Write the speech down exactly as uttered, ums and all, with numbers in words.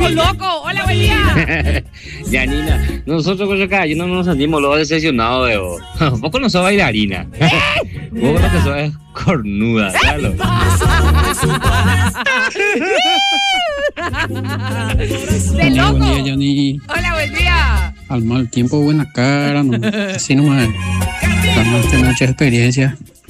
loco! ¡Hola, buen día! Yanina, nosotros con acá no nos sentimos los decepcionados de vos. Vos no sos bailarina. Vos lo que sos es cornuda, claro. ¡De loco! Buen día, Johnny. ¡Hola, buen día! Al mal tiempo, buena cara, no, así nomás. Esta noche, mucha experiencia.